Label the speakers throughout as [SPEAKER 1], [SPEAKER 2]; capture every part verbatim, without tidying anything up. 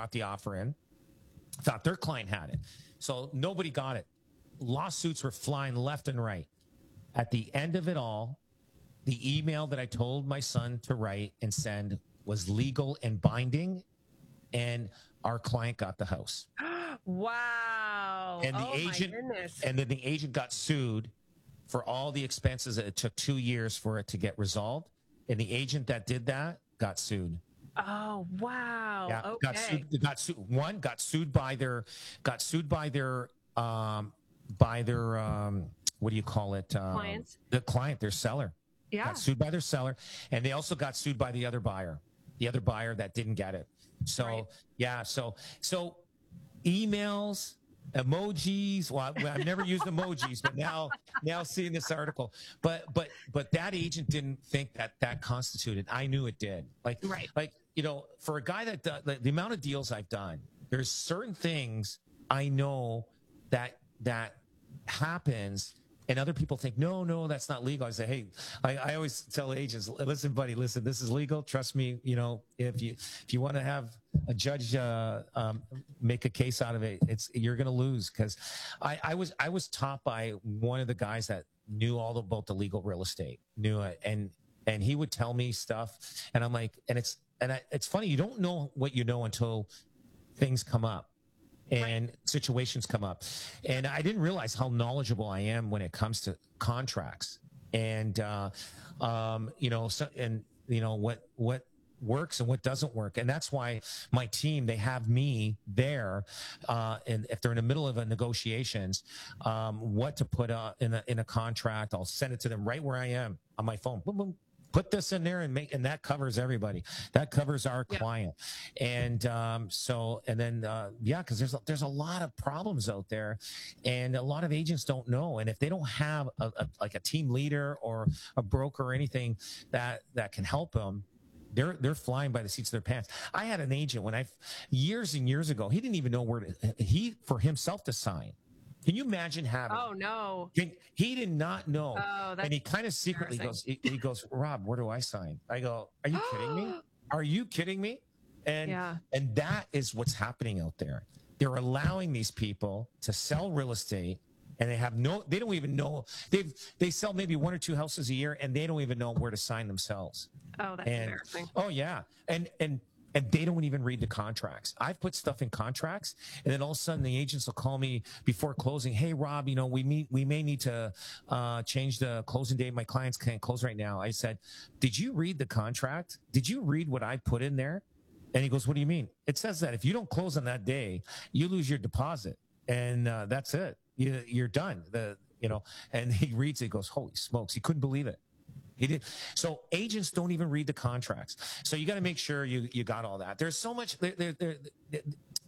[SPEAKER 1] got the offer in, thought their client had it. So nobody got it. Lawsuits were flying left and right. At the end of it all, the email that I told my son to write and send was legal and binding, and our client got the house.
[SPEAKER 2] Wow.
[SPEAKER 1] And the
[SPEAKER 2] oh
[SPEAKER 1] agent,
[SPEAKER 2] my goodness.
[SPEAKER 1] and then the agent got sued for all the expenses. It took two years for it to get resolved. And the agent that did that got sued.
[SPEAKER 2] Oh, wow.
[SPEAKER 1] Yeah,
[SPEAKER 2] okay.
[SPEAKER 1] got sued, got sued. One got sued by their, got sued by their, um, by their, um, what do you call it? Um,
[SPEAKER 2] Clients.
[SPEAKER 1] The client, their seller.
[SPEAKER 2] Yeah.
[SPEAKER 1] Got sued by their seller, and they also got sued by the other buyer, the other buyer that didn't get it. So
[SPEAKER 2] Right.
[SPEAKER 1] yeah, so so emails, emojis. Well, I- I've never used emojis, but now now seeing this article, but but but that agent didn't think that that constituted. I knew it did. Like
[SPEAKER 2] Right.
[SPEAKER 1] like you know, for a guy that does, like, the amount of deals I've done, there's certain things I know that that happens. And other people think, no, no, that's not legal. I say, hey, I, I always tell agents, listen, buddy, listen, this is legal. Trust me. You know, if you if you want to have a judge uh, um, make a case out of it, it's you're going to lose. Because I, I was I was taught by one of the guys that knew all about the legal real estate, knew it, and and he would tell me stuff, and I'm like, and it's and I, it's funny, you don't know what you know until things come up. And right. situations come up. And I didn't realize how knowledgeable I am when it comes to contracts. And, uh, um, you know, so, and, you know, what, what works and what doesn't work. And that's why my team, they have me there. Uh, and if they're in the middle of a negotiations, um, what to put uh, in a, in a contract, I'll send it to them right where I am on my phone. Boom, boom. Put this in there and make, and that covers everybody. That covers our
[SPEAKER 2] Yeah.
[SPEAKER 1] client. And, um, so, and then, uh, yeah, cause there's, a, there's a lot of problems out there, and a lot of agents don't know. And if they don't have a, a like a team leader or a broker or anything that, that can help them, they're, they're flying by the seats of their pants. I had an agent when I, years and years ago, he didn't even know where to, he, for himself to sign. Can you imagine having?
[SPEAKER 2] Oh no!
[SPEAKER 1] Can, he did not know,
[SPEAKER 2] Oh, that's
[SPEAKER 1] and he kind of secretly goes. He, he goes, Rob, where do I sign? I go, are you kidding me? Are you kidding me? And
[SPEAKER 2] Yeah.
[SPEAKER 1] and that is what's happening out there. They're allowing these people to sell real estate, and they have no. They don't even know. They've they sell maybe one or two houses a year, and they don't even know where to sign themselves.
[SPEAKER 2] Oh, that's
[SPEAKER 1] And
[SPEAKER 2] embarrassing.
[SPEAKER 1] oh yeah, and and. And they don't even read the contracts. I've put stuff in contracts, and then all of a sudden the agents will call me before closing. Hey, Rob, you know, we meet, we may need to uh, change the closing date. My clients can't close right now. I said, did you read the contract? Did you read what I put in there? And he goes, what do you mean? It says that if you don't close on that day, you lose your deposit, and uh, that's it. You, you're done. The you know. And he reads it. He goes, holy smokes! He couldn't believe it. He did. So agents don't even read the contracts. So you got to make sure you, you got all that. There's so much, they're, they're, they're, they're,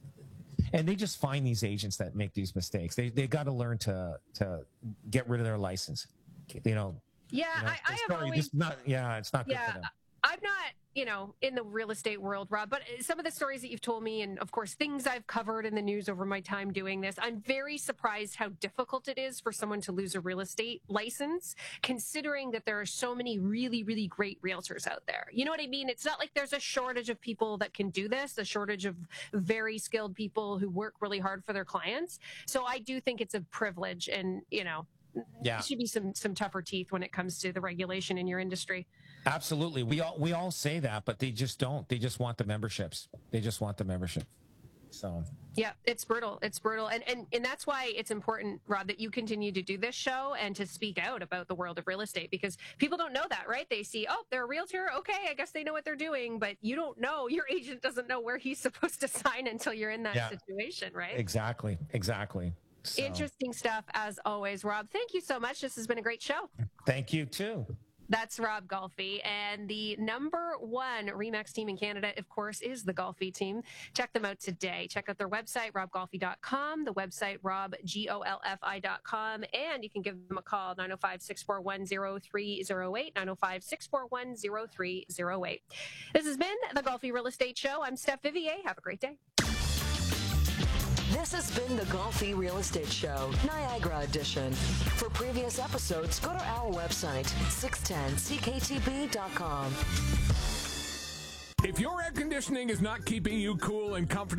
[SPEAKER 1] and they just find these agents that make these mistakes. They they got to learn to to get rid of their license. You know.
[SPEAKER 2] Yeah,
[SPEAKER 1] you know,
[SPEAKER 2] I, I have
[SPEAKER 1] sorry,
[SPEAKER 2] always.
[SPEAKER 1] this is not. Yeah, it's not good
[SPEAKER 2] Yeah,
[SPEAKER 1] for them.
[SPEAKER 2] I'm not, you know, in the real estate world, Rob, but some of the stories that you've told me, and of course, things I've covered in the news over my time doing this, I'm very surprised how difficult it is for someone to lose a real estate license, considering that there are so many really, really great realtors out there. You know what I mean? It's not like there's a shortage of people that can do this, a shortage of very skilled people who work really hard for their clients. So I do think it's a privilege, and, you know,
[SPEAKER 1] Yeah.
[SPEAKER 2] there should be some some tougher teeth when it comes to the regulation in your industry.
[SPEAKER 1] Absolutely. We all we all say that, but they just don't. They just want the memberships. They just want the membership. So
[SPEAKER 2] yeah, it's brutal. It's brutal. And, and and that's why it's important, Rob, that you continue to do this show and to speak out about the world of real estate, because people don't know that, right? They see, oh, they're a realtor. Okay, I guess they know what they're doing, but you don't know. Your agent doesn't know where he's supposed to sign until you're in that
[SPEAKER 1] Yeah.
[SPEAKER 2] situation, right?
[SPEAKER 1] exactly, exactly. So,
[SPEAKER 2] Interesting stuff as always, Rob. Thank you so much. This has been a great show.
[SPEAKER 1] thank you too.
[SPEAKER 2] That's Rob Golfi. And the number one RE/MAX team in Canada, of course, is the Golfi team. Check them out today. Check out their website, rob golfi dot com, the website, rob golfi dot com, and you can give them a call, nine oh five, six four one, oh three oh eight, nine oh five, six four one, oh three oh eight. This has been the Golfi Real Estate Show. I'm Steph Vivier. Have a great day.
[SPEAKER 3] This has been the Golfi Real Estate Show, Niagara Edition. For previous episodes, go to our website, six ten C K T B dot com.
[SPEAKER 4] If your air conditioning is not keeping you cool and comfortable,